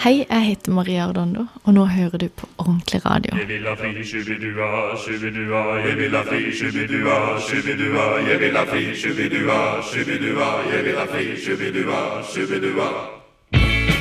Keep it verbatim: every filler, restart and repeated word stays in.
Hei, jeg heter Maria Ardondo, og nå hører du på Ordentlig Radio. Jeg vil ha fri, shubidua, shubidua. Jeg vil ha fri, shubidua, shubidua. Jeg vil ha fri, shubidua, shubidua. Jeg vil ha fri, shubidua, shubidua.